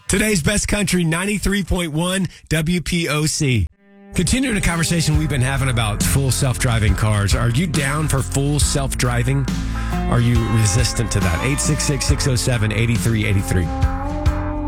Today's Best Country 93.1 WPOC. Continuing a conversation we've been having about full self-driving cars. Are you down for full self-driving? Are you resistant to that? 866-607-8383.